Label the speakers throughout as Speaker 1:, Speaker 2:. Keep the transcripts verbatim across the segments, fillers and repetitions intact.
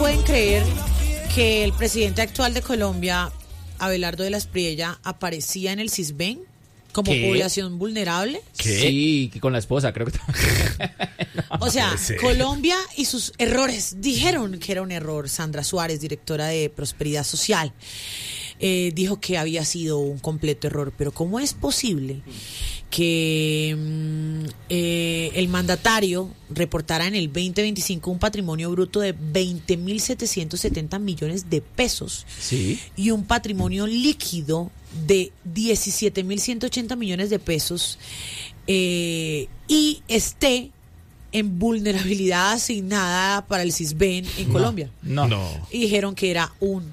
Speaker 1: pueden creer que el presidente actual de Colombia, Abelardo de la Espriella, aparecía en el CISBEN como
Speaker 2: ¿Qué?
Speaker 1: población vulnerable?
Speaker 2: ¿Qué? Sí, que con la esposa, creo que
Speaker 1: no, o sea, Colombia y sus errores. Dijeron que era un error. Sandra Suárez, directora de Prosperidad Social, eh, dijo que había sido un completo error. Pero ¿cómo es posible que mm, eh, el mandatario reportara en el veinte veinticinco un patrimonio bruto de veinte mil setecientos setenta millones de pesos?
Speaker 2: Sí.
Speaker 1: Y un patrimonio líquido de diecisiete mil ciento ochenta millones de pesos, eh, y esté en vulnerabilidad asignada para el CISBEN en
Speaker 2: no,
Speaker 1: Colombia?
Speaker 2: No, no.
Speaker 1: Y dijeron que era un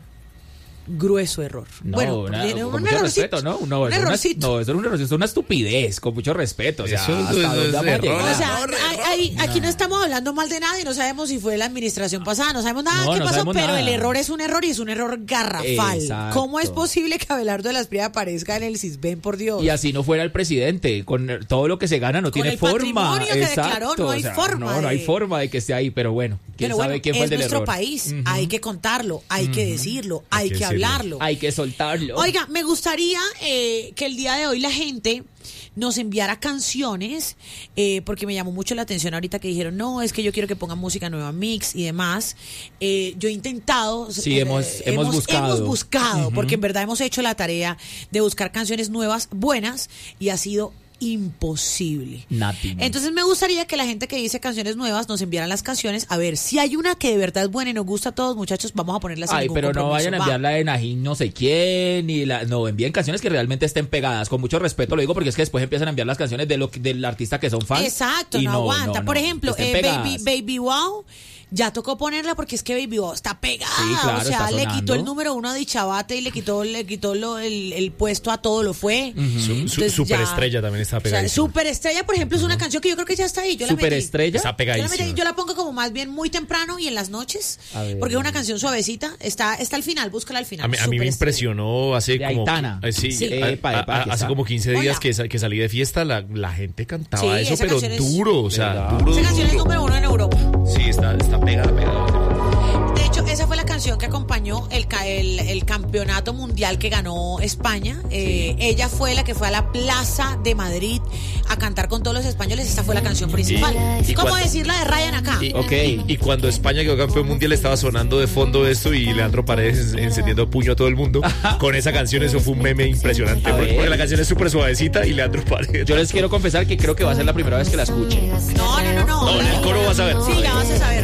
Speaker 1: grueso error.
Speaker 2: No,
Speaker 1: bueno,
Speaker 2: una,
Speaker 1: tiene
Speaker 2: con
Speaker 1: un
Speaker 2: mucho
Speaker 1: errorcito,
Speaker 2: respeto, ¿no? No,
Speaker 1: un
Speaker 2: eso
Speaker 1: errorcito.
Speaker 2: Una, no, eso es un error, eso es una estupidez, con mucho respeto. O sea,
Speaker 3: Eso,
Speaker 2: ¿hasta
Speaker 3: eso,
Speaker 2: dónde
Speaker 3: eso,
Speaker 2: vamos a
Speaker 3: error,
Speaker 2: llegar?
Speaker 1: O sea,
Speaker 3: error,
Speaker 1: hay-
Speaker 3: error.
Speaker 1: hay- aquí no estamos hablando mal de nadie, no sabemos si fue la administración pasada, no sabemos nada
Speaker 2: No,
Speaker 1: qué
Speaker 2: no
Speaker 1: pasó,
Speaker 2: sabemos
Speaker 1: pero
Speaker 2: nada.
Speaker 1: el error es un error y es un error garrafal.
Speaker 2: Exacto.
Speaker 1: ¿Cómo es posible que Abelardo de la Espriella aparezca en el CISBEN, por Dios?
Speaker 2: Y así no fuera el presidente, con todo lo que se gana no
Speaker 1: Con
Speaker 2: tiene
Speaker 1: el
Speaker 2: forma.
Speaker 1: patrimonio que
Speaker 2: Exacto,
Speaker 1: declaró, no hay
Speaker 2: o sea,
Speaker 1: forma
Speaker 2: No, no hay
Speaker 1: de-
Speaker 2: forma de que esté ahí, pero bueno, quién
Speaker 1: Pero
Speaker 2: sabe
Speaker 1: bueno,
Speaker 2: quién fue
Speaker 1: es
Speaker 2: el del
Speaker 1: nuestro
Speaker 2: error.
Speaker 1: país,
Speaker 2: Ujú.
Speaker 1: hay que contarlo, hay que decirlo, hay,
Speaker 3: Hay que
Speaker 1: que
Speaker 3: decirlo.
Speaker 1: hablarlo.
Speaker 2: Hay que soltarlo.
Speaker 1: Oiga, me gustaría eh, que el día de hoy la gente nos enviara canciones, eh, porque me llamó mucho la atención ahorita que dijeron, no, es que yo quiero que pongan música nueva, mix y demás. Eh, yo he intentado,
Speaker 2: Sí, hemos- hemos buscado.
Speaker 1: hemos buscado,
Speaker 2: Ujú.
Speaker 1: porque en verdad hemos hecho la tarea de buscar canciones nuevas, buenas, y ha sido imposible.
Speaker 2: Nothing.
Speaker 1: Entonces me gustaría que la gente que dice canciones nuevas nos enviaran las canciones. A ver, si hay una que de verdad es buena y nos gusta a todos, muchachos, vamos a ponerla sin
Speaker 2: Ay,
Speaker 1: ningún
Speaker 2: pero no
Speaker 1: compromiso.
Speaker 2: vayan a
Speaker 1: Va.
Speaker 2: enviar la de Najín no sé quién, ni la, no, envíen canciones que realmente estén pegadas, con mucho respeto lo digo, porque es que después empiezan a enviar las canciones de lo, que- del artista que son fans.
Speaker 1: Exacto,
Speaker 2: y
Speaker 1: no, aguanta.
Speaker 2: no,
Speaker 1: Por
Speaker 2: no,
Speaker 1: ejemplo,
Speaker 2: que
Speaker 1: eh,
Speaker 2: estén
Speaker 1: Baby,
Speaker 2: pegadas.
Speaker 1: Baby Wow, ya tocó ponerla porque es que Baby Wow está pegada.
Speaker 2: Sí, claro,
Speaker 1: o sea,
Speaker 2: está
Speaker 1: le
Speaker 2: sonando.
Speaker 1: quitó el número uno a Dichabate y le quitó, le quitó lo- el, el puesto a Todo Lo Fue.
Speaker 3: Su, su-
Speaker 1: Entonces
Speaker 3: Superestrella también está
Speaker 1: O sea,
Speaker 3: pegadísima.
Speaker 1: Superestrella, por ejemplo, es una canción que yo creo que ya está ahí. Yo la metí.
Speaker 2: Superestrella.
Speaker 3: Está
Speaker 1: Yo la,
Speaker 3: pegadísima.
Speaker 1: metí, yo la pongo como más bien muy temprano y en las noches,
Speaker 2: A ver.
Speaker 1: porque es una canción suavecita. Está, está al final, búscala al final.
Speaker 3: A mí, a mí me
Speaker 1: Superestrella.
Speaker 3: impresionó hace
Speaker 2: De
Speaker 3: como
Speaker 2: Aitana.
Speaker 3: eh, sí,
Speaker 1: Sí.
Speaker 3: a-
Speaker 2: Epa,
Speaker 3: a-
Speaker 2: epa, aquí
Speaker 3: hace
Speaker 2: está.
Speaker 3: como quince días
Speaker 1: Hola.
Speaker 3: que, sa- que salí de fiesta, la, la gente cantaba
Speaker 1: Sí,
Speaker 3: eso,
Speaker 1: esa
Speaker 3: pero
Speaker 1: canción es-
Speaker 3: duro, o sea,
Speaker 2: ¿Verdad?
Speaker 3: duro,
Speaker 1: Esa
Speaker 3: duro,
Speaker 1: canción es
Speaker 3: duro.
Speaker 1: número uno en Europa.
Speaker 3: Sí, está, está pegada, pegada.
Speaker 1: De hecho, esa fue la canción que acompañó el, ca- el, el campeonato mundial que ganó España. Eh, ella fue la que fue a la Plaza de Madrid a cantar con todos los españoles. Esta fue la canción principal.
Speaker 3: Y- y
Speaker 1: ¿Cómo
Speaker 3: cuando-
Speaker 1: decir la de Ryan acá?
Speaker 3: Y,
Speaker 2: Ok.
Speaker 3: y- y cuando España quedó campeón mundial estaba sonando de fondo esto y Leandro Paredes en- encendiendo puño a todo el mundo con esa canción. Eso fue un meme impresionante,
Speaker 2: A
Speaker 3: porque,
Speaker 2: ver.
Speaker 3: porque la canción es súper suavecita y Leandro Paredes.
Speaker 2: Yo les quiero confesar que creo que va a ser la primera vez que la escuche.
Speaker 1: No, no, no, no.
Speaker 3: No, en el coro vas a ver.
Speaker 1: Sí, ya vas a saber.